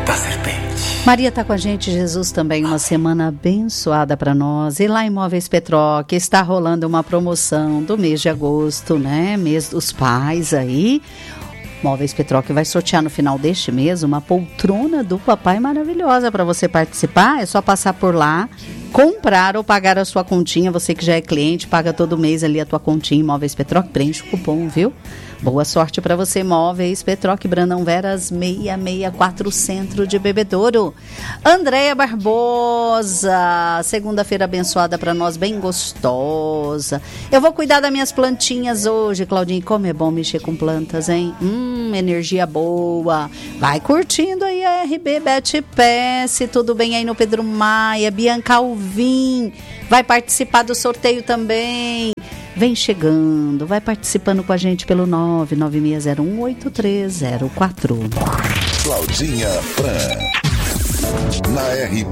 da serpente. Maria está com a gente, Jesus também, uma semana abençoada para nós. E lá em Móveis Petroc está rolando uma promoção do mês de agosto, né? Mês dos pais aí. Móveis Petroc vai sortear no final deste mês uma poltrona do papai maravilhosa para você participar. É só passar por lá, comprar ou pagar a sua continha. Você que já é cliente, paga todo mês ali a tua continha em Móveis Petroc, preenche o cupom, viu? Boa sorte para você, Móveis Petroc, Brandão Veras 664, Centro de Bebedouro. Andréia Barbosa, segunda-feira abençoada para nós, bem gostosa. Eu vou cuidar das minhas plantinhas hoje, Claudinho. Como é bom mexer com plantas, hein? Energia boa. Vai curtindo aí a RB Bete Pesce, tudo bem aí no Pedro Maia, Bianca Alvim, vai participar do sorteio também. Vem chegando, vai participando com a gente pelo 996018304. Claudinha Pran, na RB.